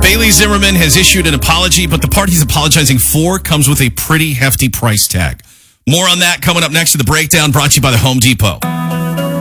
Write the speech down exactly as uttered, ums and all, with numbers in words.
Bailey Zimmerman has issued an apology, but the part he's apologizing for comes with a pretty hefty price tag. More on that coming up next to the breakdown, brought to you by the Home Depot.